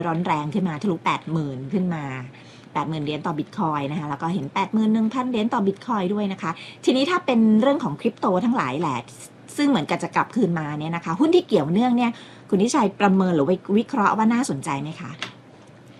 ร้อนแรงขึ้นมาทะลุ 80,000 ขึ้นมา 80,000 เหรียญต่อบิตคอยนะคะแล้วก็เห็น 81,000 เหรียญต่อบิตคอยด้วยนะคะทีนี้ถ้าเป็นเรื่องของคริปโตทั้งหลายแหละซึ่งเหมือนกับจะกลับคืนมาเนี่ยนะคะหุ้นที่เกี่ยวเนื่องเนี่ยคุณนิชัยประเมินหรือวิเคราะห์ว่าน่าสนใจไหมคะ